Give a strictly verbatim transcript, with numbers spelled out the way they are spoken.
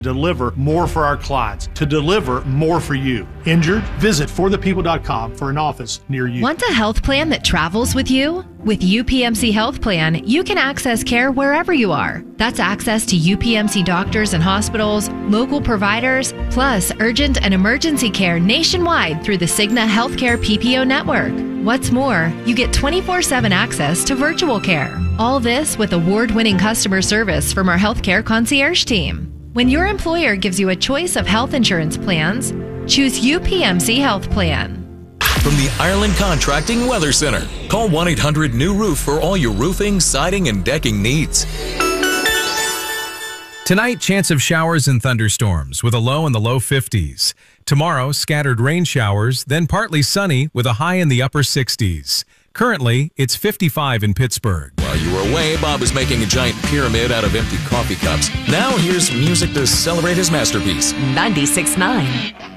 deliver more for our clients, to deliver more for you. Injured? Visit for the people dot com for an office near you. Want a health plan that travels with you? With U P M C Health Plan, you can access care wherever you are. That's access to U P M C doctors and hospitals, local providers, plus urgent and emergency care nationwide through the Cigna Healthcare P P O network. What's more, you get twenty-four seven access to virtual care. All this with award-winning customer service from our healthcare concierge team. When your employer gives you a choice of health insurance plans, choose U P M C Health Plan. From the Ireland Contracting Weather Center, call one eight hundred new roof for all your roofing, siding, and decking needs. Tonight, chance of showers and thunderstorms with a low in the low fifties. Tomorrow, scattered rain showers, then partly sunny with a high in the upper sixties. Currently, it's fifty-five in Pittsburgh. While you were away, Bob was making a giant pyramid out of empty coffee cups. Now here's music to celebrate his masterpiece. ninety-six point nine